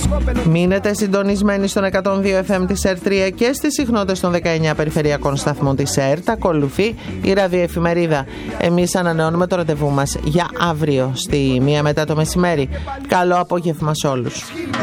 Μείνετε συντονισμένοι στον 102 FM της ΕΡΤ3 και στις συχνότητες των 19 περιφερειακών σταθμών της ΕΡΤ. Ακολουθεί η ραδιοεφημερίδα. Εμείς ανανεώνουμε το ραντεβού μας για αύριο στη 1 μετά το μεσημέρι. Καλό απόγευμα σε όλους.